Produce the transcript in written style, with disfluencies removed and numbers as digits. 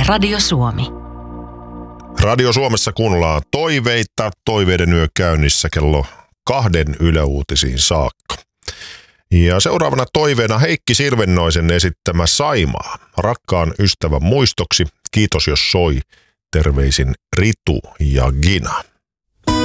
Yle Radio Suomi. Radio Suomessa kuunnellaan toiveita. Toiveiden yö käynnissä kello 2 Yle Uutisiin saakka. Ja seuraavana toiveena Heikki Sirvennoisen esittämä Saimaa. Rakkaan ystävän muistoksi. Kiitos jos soi. Terveisin Ritu ja Gina.